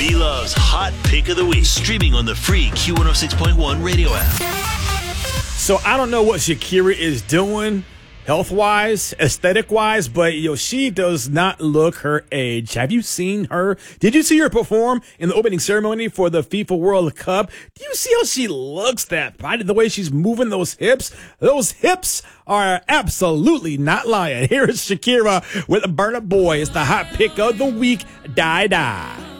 B-Love's Hot Pick of the Week, streaming on the free Q106.1 radio app. So I don't know what Shakira is doing health-wise, aesthetic-wise, but she does not look her age. Have you seen her? Did you see her perform in the opening ceremony for the FIFA World Cup? Do you see how she looks, that body, the way she's moving those hips? Those hips are absolutely not lying. Here is Shakira with Burna Boy. It's the Hot Pick of the Week. Die.